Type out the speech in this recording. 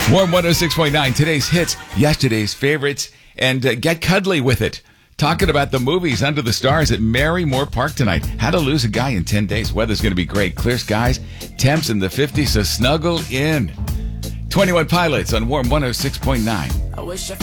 Warm 106.9, today's hits, yesterday's favorites, and get cuddly with it. Talking about the movies Under the Stars at Merrymore Park tonight. How to Lose a Guy in 10 Days. Weather's going to be great. Clear skies, temps in the 50s, so snuggle in. 21 Pilots on Warm 106.9. I wish I